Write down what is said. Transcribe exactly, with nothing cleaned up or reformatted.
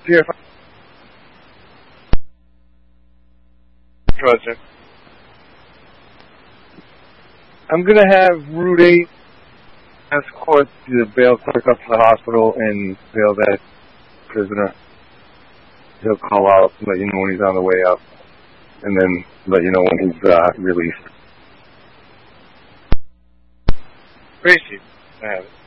Dear President, I'm going to have Route eight escort the bail clerk up to the hospital and bail that prisoner. He'll call out, let you know when he's on the way up, and then let you know when he's uh, released. Gracie, I have it.